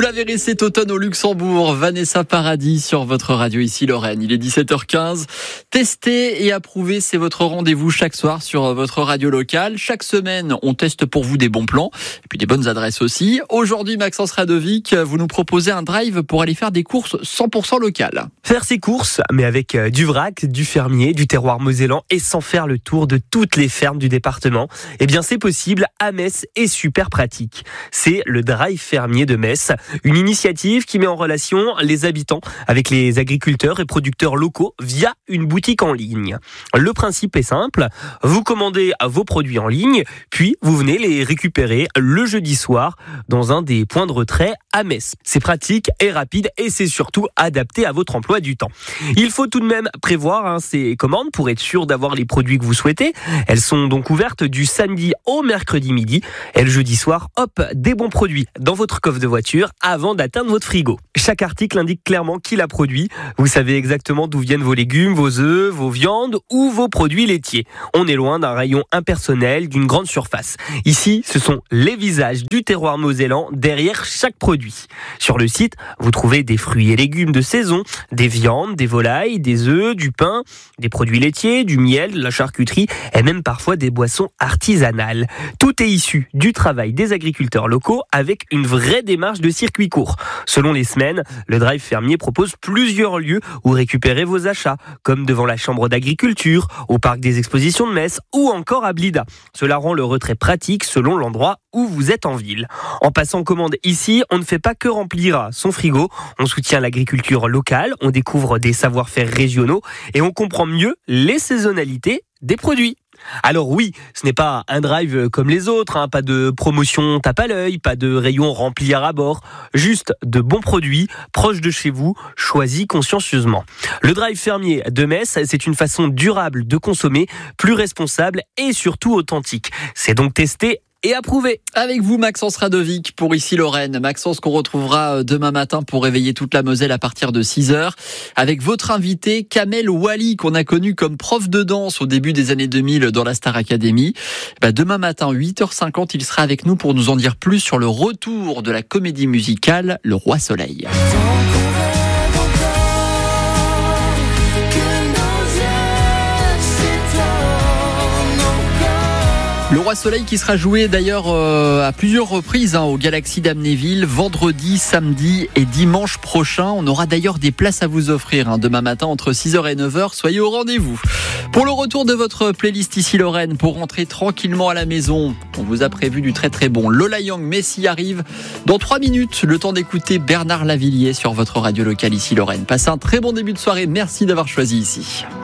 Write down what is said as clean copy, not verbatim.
la verrez cet automne au Luxembourg. Vanessa Paradis sur votre radio ici Lorraine. Il est 17h15. Tester et approuver, c'est votre rendez-vous chaque soir sur votre radio locale. Chaque semaine, on teste pour vous des bons plans et puis des bonnes adresses aussi. Aujourd'hui, Maxence Radovic, vous nous proposez un drive pour aller faire des courses 100% locales. Faire ses courses, mais avec du vrac, du fermier, du terroir mosellan et sans faire le tour de toutes les fermes du département. Eh bien, c'est possible à Metz et super pratique. C'est le Drive Fermier de Metz, une initiative qui met en relation les habitants avec les agriculteurs et producteurs locaux via une boutique en ligne. Le principe est simple, vous commandez vos produits en ligne, puis vous venez les récupérer le jeudi soir dans un des points de retrait à Metz. C'est pratique et rapide et c'est surtout adapté à votre emploi du temps. Il faut tout de même prévoir ces commandes pour être sûr d'avoir les produits que vous souhaitez. Elles sont donc ouvertes du samedi au mercredi midi et le jeudi soir, hop, des bons produits dans votre coffre de voiture avant d'atteindre votre frigo. Chaque article indique clairement qui l'a produit. Vous savez exactement d'où viennent vos légumes, vos œufs, vos viandes ou vos produits laitiers. On est loin d'un rayon impersonnel, d'une grande surface. Ici, ce sont les visages du terroir mosellan derrière chaque produit. Sur le site, vous trouvez des fruits et légumes de saison, des viandes, des volailles, des œufs, du pain, des produits laitiers, du miel, de la charcuterie et même parfois des boissons artisanales. Tout est issu du travail des agriculteurs locaux avec une vraie démarche de circuit court. Selon les semaines, le Drive Fermier propose plusieurs lieux où récupérer vos achats, comme devant la Chambre d'agriculture, au Parc des Expositions de Metz ou encore à Blida. Cela rend le retrait pratique selon l'endroit où vous êtes en ville. En passant commande ici, on ne fait pas que remplir son frigo, on soutient l'agriculture locale, on découvre des savoir-faire régionaux et on comprend mieux les saisonnalités des produits. Alors oui, ce n'est pas un drive comme les autres, pas de promotion tape à l'œil, pas de rayon rempli à bord, juste de bons produits, proches de chez vous, choisis consciencieusement. Le Drive Fermier de Metz, c'est une façon durable de consommer, plus responsable et surtout authentique. C'est donc testé et approuvé. Avec vous, Maxence Radovic, pour ici Lorraine. Maxence qu'on retrouvera demain matin pour réveiller toute la Moselle à partir de 6h. Avec votre invité, Kamel Ouali, qu'on a connu comme prof de danse au début des années 2000 dans la Star Academy. Demain matin, 8h50, il sera avec nous pour nous en dire plus sur le retour de la comédie musicale Le Roi Soleil. Le Roi Soleil qui sera joué d'ailleurs à plusieurs reprises au Galaxy d'Amnéville, vendredi, samedi et dimanche prochain. On aura d'ailleurs des places à vous offrir demain matin entre 6h et 9h. Soyez au rendez-vous. Pour le retour de votre playlist ici Lorraine, pour rentrer tranquillement à la maison, on vous a prévu du très très bon Lola Young, Messi arrive dans 3 minutes. Le temps d'écouter Bernard Lavilliers sur votre radio locale ici Lorraine. Passez un très bon début de soirée. Merci d'avoir choisi ici.